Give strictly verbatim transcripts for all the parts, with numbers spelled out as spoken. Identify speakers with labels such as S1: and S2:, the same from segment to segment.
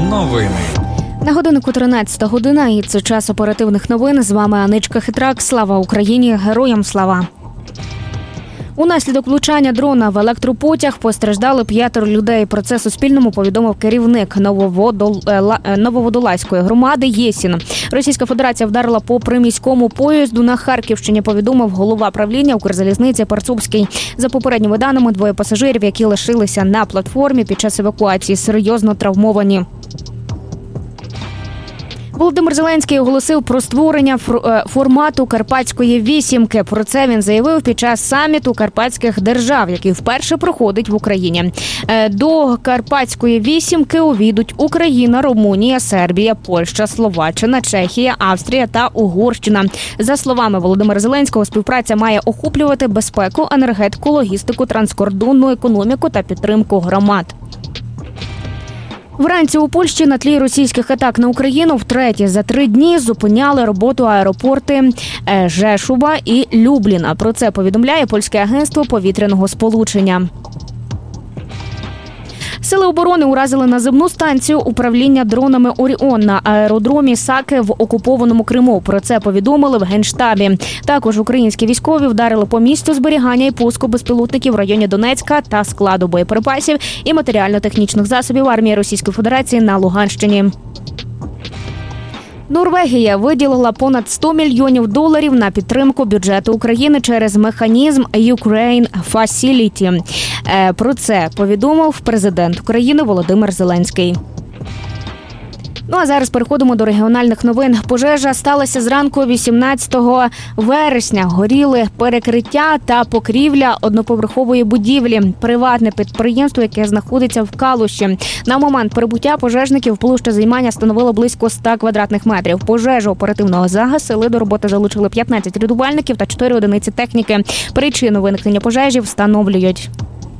S1: Новини.
S2: На годиннику тринадцята година, і це час оперативних новин. З вами Аничка Хитрак. Слава Україні! Героям слава! Унаслідок влучання дрона в електропотяг постраждали п'ятеро людей. Про це Суспільному повідомив керівник Нововодолазької громади Єсін. Російська Федерація вдарила по приміському поїзду на Харківщині, повідомив голова правління Укрзалізниці Парцубський. За попередніми даними, двоє пасажирів, які лишилися на платформі під час евакуації, серйозно травмовані. Володимир Зеленський оголосив про створення формату Карпатської вісімки. Про це він заявив під час саміту карпатських держав, який вперше проходить в Україні. До Карпатської вісімки увійдуть Україна, Румунія, Сербія, Польща, Словаччина, Чехія, Австрія та Угорщина. За словами Володимира Зеленського, співпраця має охоплювати безпеку, енергетику, логістику, транскордонну економіку та підтримку громад. Вранці у Польщі на тлі російських атак на Україну втретє за три дні зупиняли роботу аеропорти Жешува і Любліна. Про це повідомляє польське агентство повітряного сполучення. Сили оборони уразили наземну станцію управління дронами «Оріон» на аеродромі Саки в окупованому Криму. Про це повідомили в Генштабі. Також українські військові вдарили по місцю зберігання і пуску безпілотників в районі Донецька та складу боєприпасів і матеріально-технічних засобів армії Російської Федерації на Луганщині. Норвегія виділила понад сто мільйонів доларів на підтримку бюджету України через механізм Ukraine Facility. Про це повідомив президент України Володимир Зеленський. Ну а зараз переходимо до регіональних новин. Пожежа сталася зранку вісімнадцятого вересня. Горіли перекриття та покрівля одноповерхової будівлі. Приватне підприємство, яке знаходиться в Калуші. На момент прибуття пожежників площа займання становила близько ста квадратних метрів. Пожежу оперативно загасили. До роботи залучили п'ятнадцять рятувальників та чотири одиниці техніки. Причину виникнення пожежі встановлюють.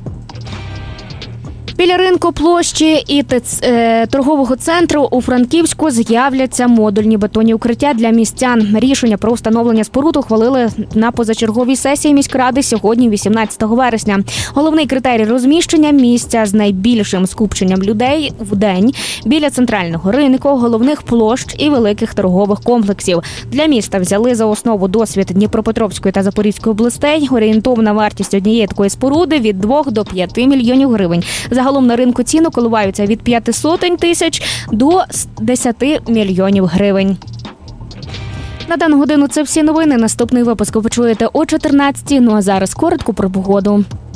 S2: Біля ринку, площі і е, торгового центру у Франківську з'являться модульні бетонні укриття для містян. Рішення про встановлення споруд ухвалили на позачерговій сесії міськради сьогодні, вісімнадцятого вересня. Головний критерій розміщення – місця з найбільшим скупченням людей в день біля центрального ринку, головних площ і великих торгових комплексів. Для міста взяли за основу досвід Дніпропетровської та Запорізької областей. Орієнтовна вартість однієї такої споруди – від двох до п'яти мільйонів гривень. Загалом на ринку ціни коливаються від п'яти сотень тисяч до десяти мільйонів гривень. На дану годину це всі новини. Наступний випуск ви почуєте о чотирнадцятій. Ну а зараз коротко про погоду.